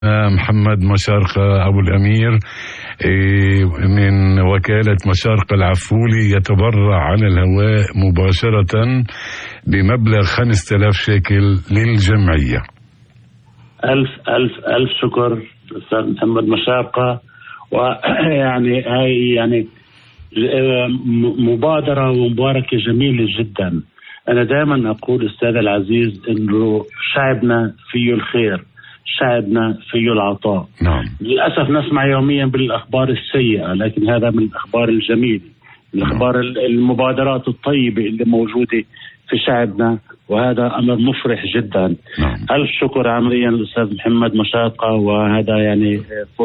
محمد مشارقة أبو الأمير من وكالة مشارقة العفولي يتبرع على الهواء مباشرة بمبلغ 5000 شيكل للجمعية. ألف ألف ألف شكر أستاذ محمد مشارقة. ويعني هاي يعني مبادرة ومباركة جميلة جدا. أنا دائما أقول أستاذ العزيز إنه شعبنا فيه الخير، شعبنا فيه العطاء. نعم. للأسف نسمع يوميا بالأخبار السيئة، لكن هذا من الأخبار الجميلة، من الأخبار المبادرات الطيبة اللي موجودة في شعبنا، وهذا أمر مفرح جدا. نعم. ألف شكر عمليا الأستاذ محمد مشارقة، وهذا يعني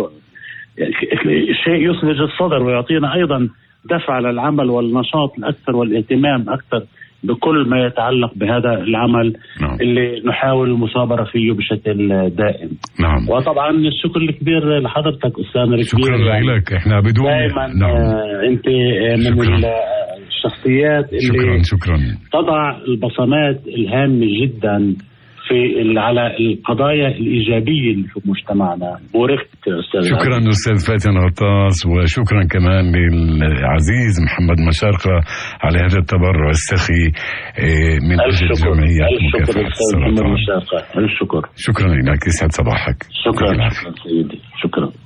شيء يثلج الصدر ويعطينا أيضا دفع للعمل والنشاط الأكثر والاهتمام أكثر بكل ما يتعلق بهذا العمل. نعم. اللي نحاول المثابرة فيه بشكل دائم. نعم. وطبعا الشكر الكبير لحضرتك أستاذنا الكبير. شكرا لك. احنا بدون دائما أنت من الشخصيات اللي شكرا تضع البصمات الهامة جدا في على القضايا الإيجابية اللي في مجتمعنا. بوركت أستاذ. شكرا أستاذ فاتن غطاس، وشكرا كمان للعزيز محمد مشارقة على هذا التبرع السخي من أجل جمعية مكافحة السرطان. ألف شكر. شكرا لك. يسعد صباحك. شكرا سيدي. شكرا.